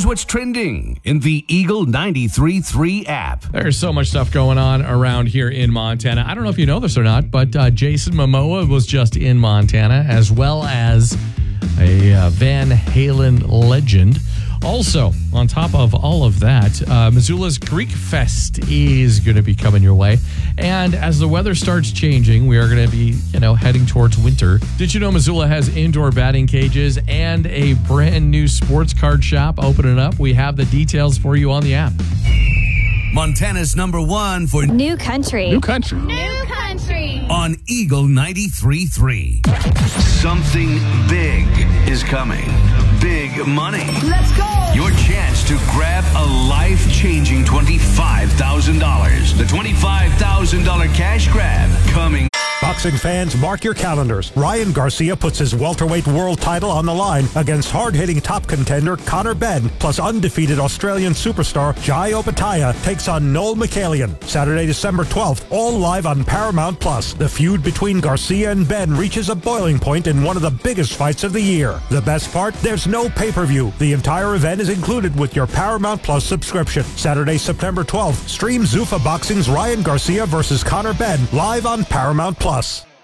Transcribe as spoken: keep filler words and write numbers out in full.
what's trending in the Eagle ninety-three point three app. There's so much stuff going on around here in Montana. I don't know if you know this or not, but uh, Jason Momoa was just in Montana, as well as a uh, Van Halen legend. Also, on top of all of that, uh, Missoula's Greek Fest is going to be coming your way. And as the weather starts changing, we are going to be, you know, heading towards winter. Did you know Missoula has indoor batting cages and a brand new sports card shop opening up? We have the details for you on the app. Montana's number one for New country. New country. New country. On Eagle ninety-three point three. Something big is coming. Big money. Let's go. Your chance to grab a life-changing twenty-five thousand dollars. The twenty-five thousand dollars cash grab coming. Boxing fans, mark your calendars. Ryan Garcia puts his welterweight world title on the line against hard-hitting top contender Conor Benn, plus undefeated Australian superstar Jai Opetaia takes on Noel McCallion. Saturday, December twelfth, all live on Paramount Plus. The feud between Garcia and Benn reaches a boiling point in one of the biggest fights of the year. The best part? There's no pay-per-view. The entire event is included with your Paramount Plus subscription. Saturday, September twelfth, stream Zuffa Boxing's Ryan Garcia versus Conor Benn live on Paramount Plus.